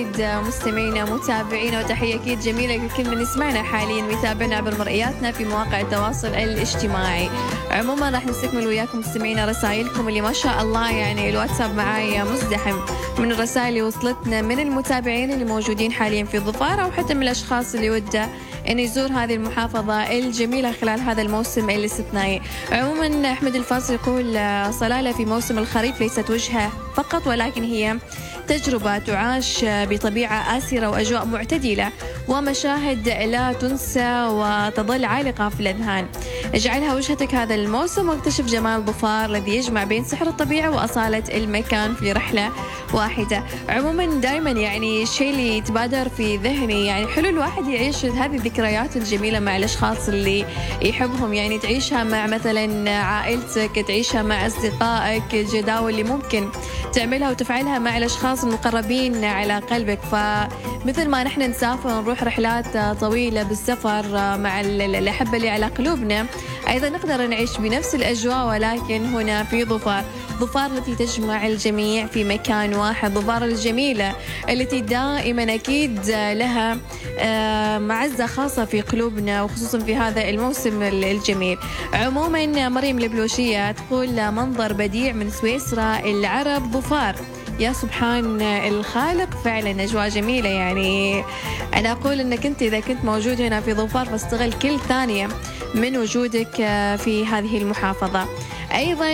مستمعينا متابعينا، وتحية أكيد جميلة لكل من يسمعنا حاليا ويتابعنا عبر مرئياتنا في مواقع التواصل الاجتماعي. عموما راح نستكمل وياكم مستمعينا رسائلكم اللي ما شاء الله يعني الواتساب معايا مزدحم من الرسائل اللي وصلتنا من المتابعين اللي موجودين حاليا في ظفار، أو حتى من الأشخاص اللي وده أن يزور هذه المحافظة الجميلة خلال هذا الموسم الاستثنائي. عموما أحمد الفاصل يقول صلالة في موسم الخريف ليست وجهة فقط، ولكن هي تجربة تعاش بطبيعة آسرة وأجواء معتدلة ومشاهد لا تنسى وتظل عالقة في الأذهان. اجعلها وجهتك هذا الموسم واكتشف جمال ظفار الذي يجمع بين سحر الطبيعة وأصالة المكان في رحلة واحدة. عموما دائما يعني الشيء اللي يتبادر في ذهني يعني حلو الواحد يعيش هذه الذكريات الجميلة مع الأشخاص اللي يحبهم، يعني تعيشها مع مثلا عائلتك، تعيشها مع أصدقائك، الجداول اللي ممكن تعملها وتفعلها مع الأشخاص المقربين على قلبك. فمثل ما نحن نسافر ونروح رحلات طويلة بالسفر مع الأحبة اللي على قلوبنا، أيضا نقدر نعيش بنفس الأجواء ولكن هنا في ظفار التي تجمع الجميع في مكان واحد، ظفار الجميلة التي دائما أكيد لها معزة خاصة في قلوبنا وخصوصا في هذا الموسم الجميل. عموما مريم البلوشية تقول منظر بديع من سويسرا العرب ظفار. يا سبحان الخالق، فعلا أجواء جميلة. يعني أنا أقول أنك أنت إذا كنت موجود هنا في ظفار فاستغل كل ثانية من وجودك في هذه المحافظة. أيضا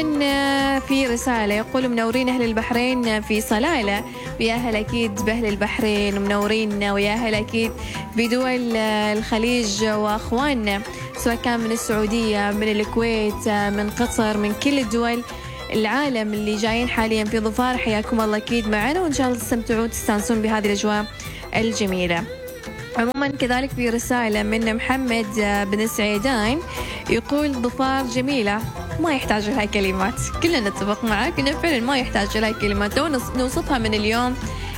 في رسالة يقول منورين أهل البحرين في صلالة، ويا أهل أكيد بأهل البحرين ومنورين، ويا أهل أكيد بدول الخليج وأخواننا سواء كان من السعودية، من الكويت، من قطر، من كل الدول العالم اللي جايين حاليا في ظفار. حياكم الله أكيد معنا، وإن شاء الله تستمتعون وتستانسون بهذه الأجواء الجميلة. عموما كذلك في رسالة من محمد بن سعيدان يقول ظفار جميلة ما يحتاج لها كلمات. كلنا نتفق معك إنه فعلا ما يحتاج لها كلمات، لو نوصفها من اليوم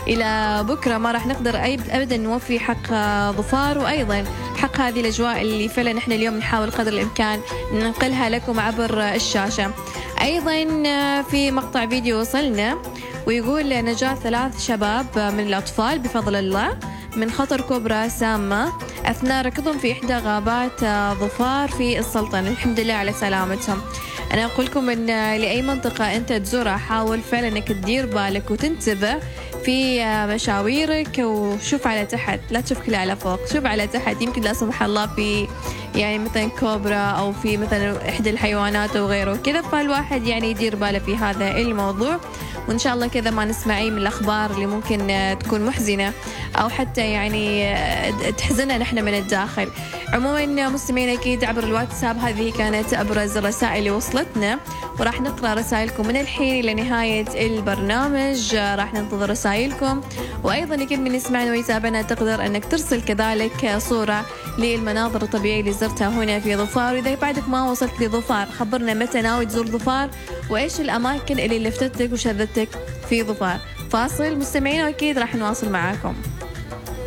إلى بكرة ما راح نقدر أبدا نوفي حق ظفار، وأيضا حق هذه الأجواء اللي فعلا إحنا اليوم نحاول قدر الإمكان ننقلها لكم عبر الشاشة. أيضا في مقطع فيديو وصلنا ويقول نجاة 3 شباب من الأطفال بفضل الله من خطر كوبرا سامة أثناء ركضهم في إحدى غابات ظفار في السلطنة. الحمد لله على سلامتهم. أنا أقول لكم أن لأي منطقة أنت تزورها حاول فعلا أنك تدير بالك وتنتبه في مشاويرك، وشوف على تحت، لا تشوف كله على فوق، شوف على تحت. يمكن لا سمح الله في يعني مثلا كوبرا أو في مثلا إحدى الحيوانات أو غيره كذا، فالواحد يعني يدير باله في هذا الموضوع. وإن شاء الله كذا ما نسمع أي من الأخبار اللي ممكن تكون محزنة أو حتى يعني تحزننا نحن من الداخل. عموما مستمعين أكيد عبر الواتساب هذه كانت أبرز الرسائل اللي وصلتنا، وراح نقرأ رسائلكم من الحين إلى نهاية البرنامج. راح ننتظر رسائلكم، وأيضا يمكن من يسمعنا ويتابعنا تقدر أنك ترسل كذلك صورة للمناظر الطبيعية اللي زرتها هنا في ظفار. وإذا بعدك ما وصلت لظفار خبرنا متى ناوي تزور ظفار وإيش الأماكن اللي لفتتك وشدتك في ظفار. فاصل مستمعين وأكيد راح نواصل معاكم.